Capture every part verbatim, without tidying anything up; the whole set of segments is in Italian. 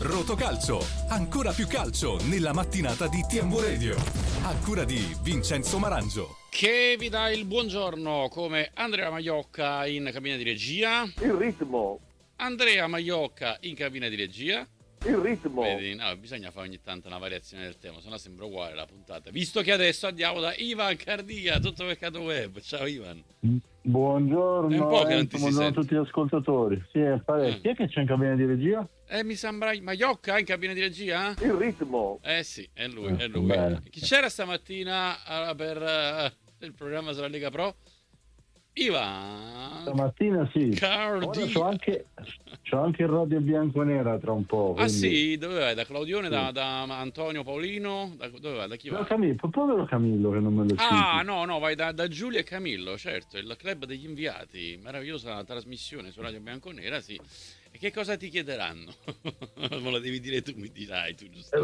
Rotocalcio, ancora più calcio nella mattinata di T M V Radio. A cura di Vincenzo Marangio. Che vi dà il buongiorno come Andrea Maiocca in cabina di regia. Il ritmo. Andrea Maiocca in cabina di regia. Il ritmo. Vedi, no, bisogna fare ogni tanto una variazione del tema, sennò sembra uguale la puntata. Visto che adesso andiamo da Ivan Cardia, tutto Mercato Web. Ciao Ivan. Buongiorno, è un po' che non eh, ti si buongiorno a sente. tutti gli ascoltatori. Sì, è parecchio. Mm. Chi è che c'è in cabina di regia? Eh, mi sembra Maiocca in cabina di regia? Il ritmo. Eh sì, è lui, è Eh, lui. bene. Chi c'era stamattina eh, per eh, il programma sulla Lega Pro? Ivan Stamattina sì. Cardia. Ora c'ho anche, c'ho anche il radio bianco e nera tra un po'. Ah quindi- sì? Dove vai? Da Claudione, Sì. da, da Antonio Paolino? Da, dove vai? Da chi No, vai? Camillo, povero Camillo che non me lo Ah citi. no, no, vai da, da Giulia e Camillo, certo, il club degli inviati, meravigliosa trasmissione su Radio Bianconera, sì. E che cosa ti chiederanno? Me lo devi dire tu, mi dirai tu, giusto?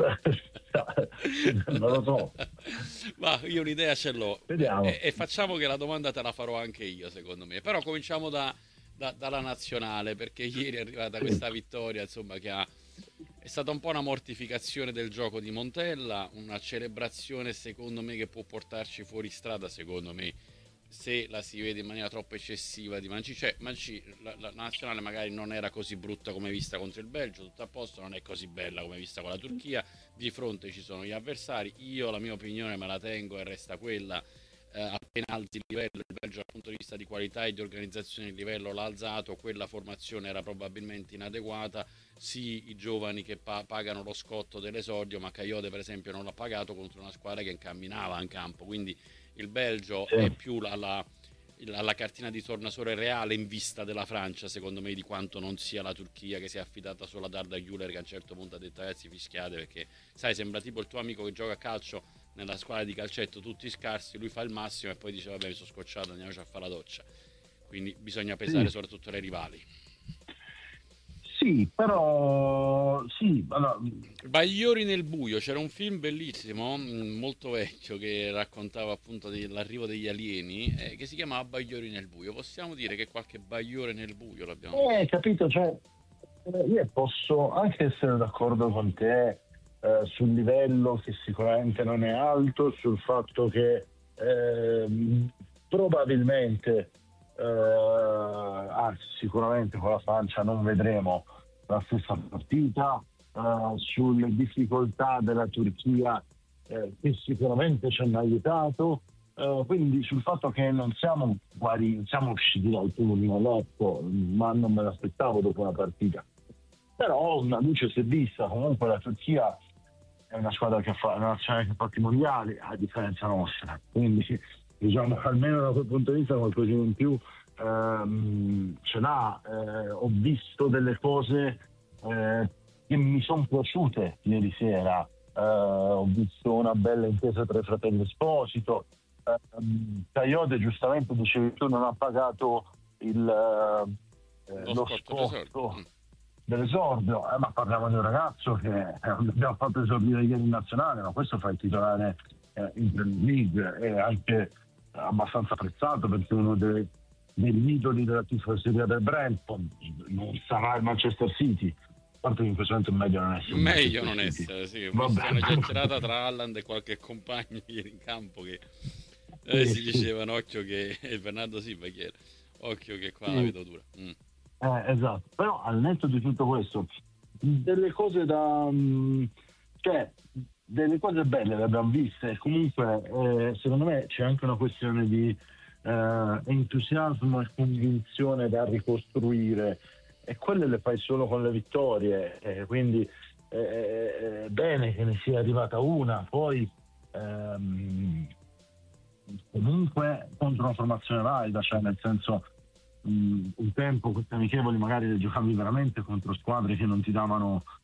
Non lo so. Ma io un'idea ce l'ho. Vediamo. E, e facciamo che la domanda te la farò anche io, secondo me. Però cominciamo da, da- dalla nazionale, perché ieri è arrivata questa vittoria, insomma, che ha, è stata un po' una mortificazione del gioco di Montella, una celebrazione, secondo me, che può portarci fuori strada, secondo me, se la si vede in maniera troppo eccessiva di Manci. Cioè, Manci, la, la nazionale magari non era così brutta come vista contro il Belgio, tutto a posto, non è così bella come vista con la Turchia, di fronte ci sono gli avversari, io la mia opinione me la tengo e resta quella, eh, appena alzi il livello, il Belgio dal punto di vista di qualità e di organizzazione il livello l'ha alzato, quella formazione era probabilmente inadeguata, sì i giovani che pa- pagano lo scotto dell'esordio, ma Caiote per esempio non l'ha pagato contro una squadra che camminava in campo, quindi il Belgio Sì. è più alla, alla cartina di tornasole reale in vista della Francia, secondo me, di quanto non sia la Turchia, che si è affidata solo ad Arda Güler, che a un certo punto ha detto ragazzi fischiate, perché sai, sembra tipo il tuo amico che gioca a calcio nella squadra di calcetto, tutti scarsi, lui fa il massimo e poi dice vabbè mi sono scocciato, andiamoci a fare la doccia. Quindi bisogna pesare Sì. soprattutto le rivali. Sì, però sì, allora, Bagliori nel buio, c'era un film bellissimo, mh, molto vecchio, che raccontava appunto dell'arrivo degli alieni, eh, che si chiamava Bagliori nel buio. Possiamo dire che qualche bagliore nel buio l'abbiamo eh, capito, cioè eh, io posso anche essere d'accordo con te eh, sul livello che sicuramente non è alto, sul fatto che ehm, probabilmente eh, anzi sicuramente con la Francia non vedremo la stessa partita, eh, sulle difficoltà della Turchia eh, che sicuramente ci hanno aiutato, eh, quindi sul fatto che non siamo guari, non siamo usciti dal turno, ecco, ma non me l'aspettavo dopo una partita, però una luce si è vista. Comunque la Turchia è una squadra che fa una nazionale che fa i mondiali a differenza nostra, quindi diciamo almeno da quel punto di vista qualcosina in più ehm, ce l'ha. Eh, ho visto delle cose eh, che mi sono piaciute ieri sera, eh, ho visto una bella intesa tra i fratelli Esposito, eh, Caiote giustamente dicevi tu non ha pagato il, eh, lo lo scotto d'esordio. scotto Mm. dell'esordio, eh, ma parliamo di un ragazzo che eh, abbiamo fatto esordire ieri in nazionale, ma questo fa il titolare eh, in Premier League, è anche abbastanza apprezzato perché è uno dei, degli idoli della tifoseria del Brentford, non sarà il Manchester City, tanto che in questo momento è meglio non essere il Meglio Manchester non City. essere, sì, ho Vabbè. visto una chiacchierata tra Haaland e qualche compagno ieri in campo che eh, Sì, si sì. dicevano occhio che e Bernardo Silva chi era? Occhio che qua la Sì. vedo dura. Mm. Eh, esatto, però al netto di tutto questo, delle cose da mm, cioè delle cose belle le abbiamo viste. Comunque eh, secondo me c'è anche una questione di eh, entusiasmo e convinzione da ricostruire, e quelle le fai solo con le vittorie, eh, quindi eh, è bene che ne sia arrivata una. Poi ehm, comunque contro una formazione valida, cioè nel senso mh, un tempo queste amichevoli magari le giocavi veramente contro squadre che non ti davano